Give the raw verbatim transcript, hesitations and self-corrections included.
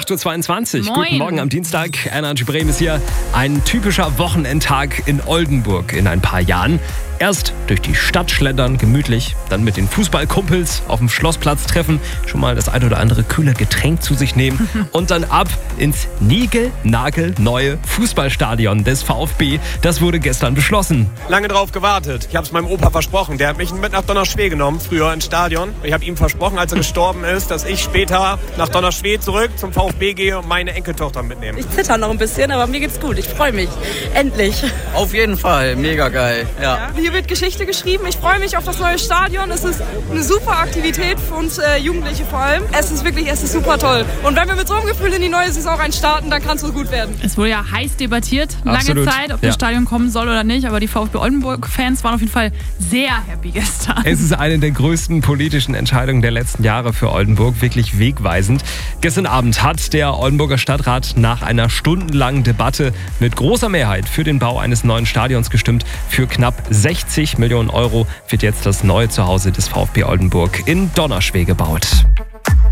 acht Uhr zweiundzwanzig. Moin. Guten Morgen am Dienstag. Energy Bremen ist hier. Ein typischer Wochenendtag in Oldenburg in ein paar Jahren. Erst durch die Stadt schlendern, gemütlich, dann mit den Fußballkumpels auf dem Schlossplatz treffen, schon mal das ein oder andere kühle Getränk zu sich nehmen und dann ab ins niegelnagelneue Fußballstadion des VfB. Das wurde gestern beschlossen. Lange drauf gewartet. Ich habe es meinem Opa versprochen. Der hat mich mit nach Donnerschwee genommen, früher ins Stadion. Ich habe ihm versprochen, als er gestorben ist, dass ich später nach Donnerschwee zurück zum VfB gehe und meine Enkeltochter mitnehme. Ich zitter noch ein bisschen, aber mir geht's gut. Ich freue mich. Endlich. Auf jeden Fall. Mega geil. Ja. Ja. Hier wird Geschichte geschrieben. Ich freue mich auf das neue Stadion. Es ist eine super Aktivität für uns äh, Jugendliche vor allem. Es ist wirklich, es ist super toll. Und wenn wir mit so einem Gefühl in die neue Saison reinstarten, dann kann es so gut werden. Es wurde ja heiß debattiert, lange Absolut. Zeit, ob Ja. das Stadion kommen soll oder nicht. Aber die VfB Oldenburg-Fans waren auf jeden Fall sehr happy gestern. Es ist eine der größten politischen Entscheidungen der letzten Jahre für Oldenburg, wirklich wegweisend. Gestern Abend hat der Oldenburger Stadtrat nach einer stundenlangen Debatte mit großer Mehrheit für den Bau eines neuen Stadions gestimmt. Für knapp sechzig Millionen Euro wird jetzt das neue Zuhause des VfB Oldenburg in Donnerschwee gebaut.